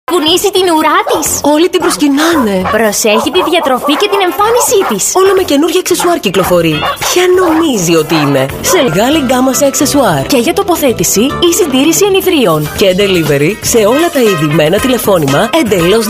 κουνήσει την ουρά της. Όλοι την προσκυνάνε. Προσέχει τη διατροφή και την εμφάνισή της. Όλο με καινούργια αξεσουάρ κυκλοφορεί. Ποια νομίζει ότι είναι? Σε μεγάλη γκάμα σε αξεσουάρ. Και για τοποθέτηση ή συντήρηση ενιδρίων. Και delivery σε όλα τα είδη με ένα τηλεφώνημα εντελώς